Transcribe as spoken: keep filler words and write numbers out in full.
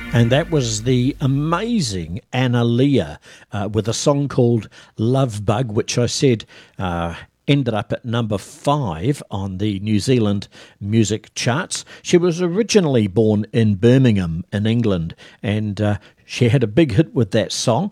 And that was the amazing Anna Leah uh, with a song called Love Bug, which I said uh, ended up at number five on the New Zealand music charts. She was originally born in Birmingham in England, and uh, she had a big hit with that song.